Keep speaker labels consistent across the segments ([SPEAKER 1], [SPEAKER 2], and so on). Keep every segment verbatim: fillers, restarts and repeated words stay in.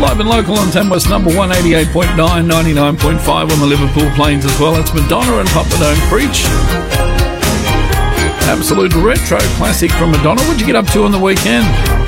[SPEAKER 1] Live and local on Tamworth's number one, eighty-eight point nine, ninety-nine point five on the Liverpool Plains as well. It's Madonna and Papa Don't Preach. Absolute retro classic from Madonna. What'd you get up to on the weekend?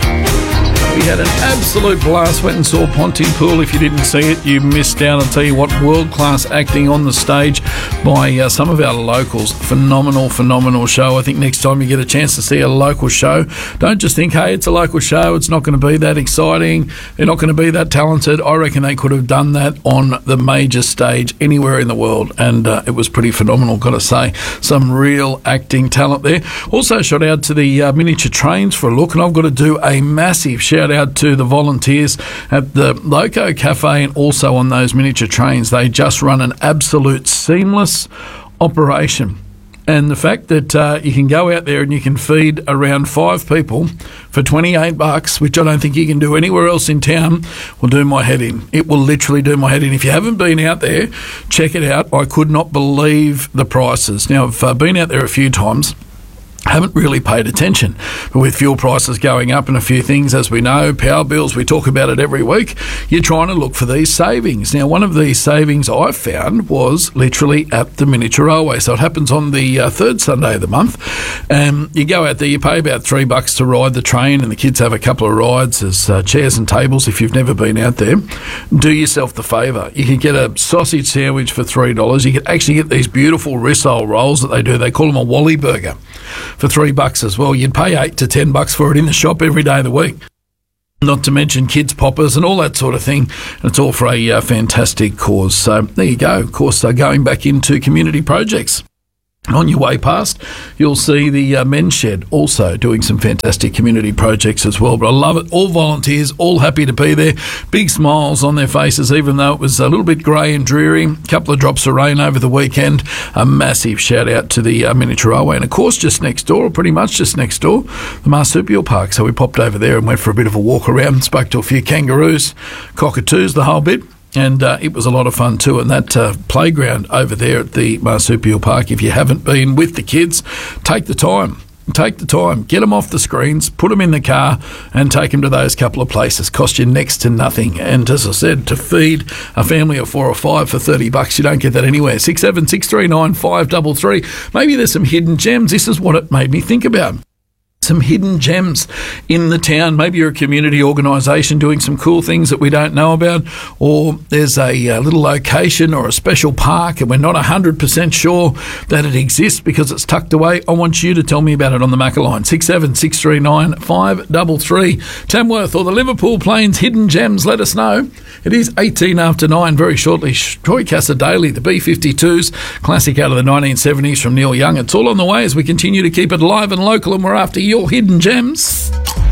[SPEAKER 1] We had an absolute blast. Went and saw Pontypool. If you didn't see it, you missed out. I'll tell you what, world-class acting on the stage by uh, some of our locals. Phenomenal, phenomenal show. I think next time you get a chance to see a local show, don't just think, hey, it's a local show, it's not going to be that exciting, they're not going to be that talented. I reckon they could have done that on the major stage anywhere in the world, and uh, it was pretty phenomenal, got to say. Some real acting talent there. Also, shout out to the uh, miniature trains for a look, and I've got to do a massive shout out to the volunteers at the Loco Cafe and also on those miniature trains. They just run an absolute seamless operation. And the fact that uh, you can go out there and you can feed around five people for twenty-eight bucks, which I don't think you can do anywhere else in town, will do my head in. It will literally do my head in. If you haven't been out there, check it out. I could not believe the prices. Now, I've uh, been out there a few times. Haven't really paid attention. But with fuel prices going up and a few things, as we know, power bills, we talk about it every week, you're trying to look for these savings. Now, one of these savings I found was literally at the Miniature Railway. So it happens on the uh, third Sunday of the month. Um, you go out there, you pay about three bucks to ride the train, and the kids have a couple of rides. There's uh, chairs and tables if you've never been out there. Do yourself the favour. You can get a sausage sandwich for three dollars. You can actually get these beautiful rissole rolls that they do. They call them a Wally burger for three bucks as well. You'd pay eight to ten bucks for it in the shop every day of the week. Not to mention kids poppers and all that sort of thing. And it's all for a uh, fantastic cause. So there you go. Of course, uh, going back into community projects. On your way past, you'll see the uh, Men's Shed also doing some fantastic community projects as well. But I love it. All volunteers, all happy to be there. Big smiles on their faces, even though it was a little bit grey and dreary. A couple of drops of rain over the weekend. A massive shout out to the uh, Miniature Railway. And of course, just next door, or pretty much just next door, the Marsupial Park. So we popped over there and went for a bit of a walk around, spoke to a few kangaroos, cockatoos, the whole bit. And uh, it was a lot of fun too. And that uh, playground over there at the Marsupial Park, if you haven't been with the kids, take the time. Take the time. Get them off the screens, put them in the car and take them to those couple of places. Cost you next to nothing. And as I said, to feed a family of four or five for thirty bucks, you don't get that anywhere. six seven six three nine five three three. Maybe there's some hidden gems. This is what it made me think about. Some hidden gems in the town. Maybe you're a community organisation doing some cool things that we don't know about, or there's a, a little location or a special park and we're not one hundred percent sure that it exists because it's tucked away. I want you to tell me about it on the Macca line, six seven six three nine five three three. Tamworth or the Liverpool Plains hidden gems, let us know. It is eighteen after nine. Very shortly, Troy Casa Daily, the B fifty-twos, classic out of the nineteen seventies from Neil Young. It's all on the way as we continue to keep it live and local, and we're after your hidden gems.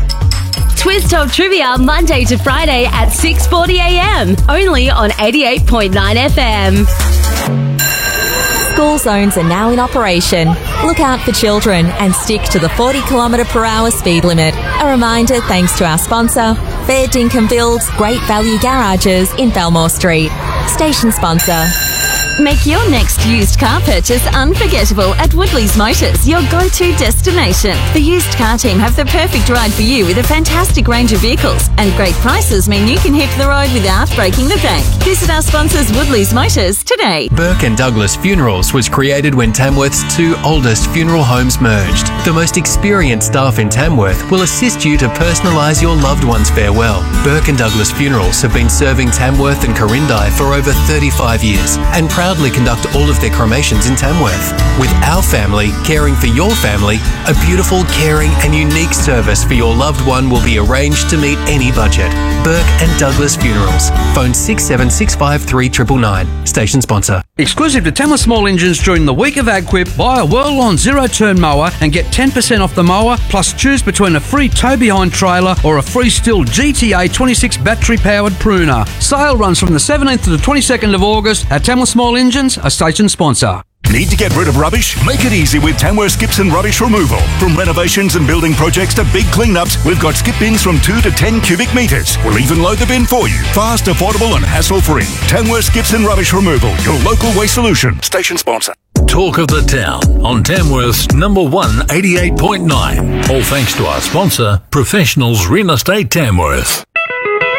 [SPEAKER 2] Twist Top Trivia, Monday to Friday at six forty a m, only on eighty-eight point nine F M.
[SPEAKER 3] School zones are now in operation. Look out for children and stick to the forty kilometre per hour speed limit. A reminder thanks to our sponsor, Fair Dinkum Builds Great Value Garages in Belmore Street. Station sponsor.
[SPEAKER 2] Make your next used car purchase unforgettable at Woodley's Motors, your go-to destination. The used car team have the perfect ride for you with a fantastic range of vehicles, and great prices mean you can hit the road without breaking the bank. Visit our sponsors Woodley's Motors today.
[SPEAKER 4] Burke and Douglas Funerals was created when Tamworth's two oldest funeral homes merged. The most experienced staff in Tamworth will assist you to personalise your loved one's farewell. Burke and Douglas Funerals have been serving Tamworth and Corindi for over thirty-five years and proudly conduct all of their cremations in Tamworth. With our family caring for your family, a beautiful, caring and unique service for your loved one will be arranged to meet any budget. Burke and Douglas Funerals. Phone six seven six five three nine nine nine. Station sponsor.
[SPEAKER 5] Exclusive to Tamworth Small Engines during the week of AgQuip, buy a Whirl-On zero-turn mower and get ten percent off the mower, plus choose between a free tow-behind trailer or a free Stihl G T A twenty-six battery-powered pruner. Sale runs from the seventeenth to the twenty-second of August at Tamworth Small Engines, a station sponsor.
[SPEAKER 6] Need to get rid of rubbish? Make it easy with Tamworth Skips and Rubbish Removal. From renovations and building projects to big cleanups, we've got skip bins from two to ten cubic metres. We'll even load the bin for you. Fast, affordable and hassle-free. Tamworth Skips and Rubbish Removal, your local waste solution. Station sponsor.
[SPEAKER 7] Talk of the town on Tamworth's number one eighty-eight point nine. All thanks to our sponsor, Professionals Real Estate Tamworth.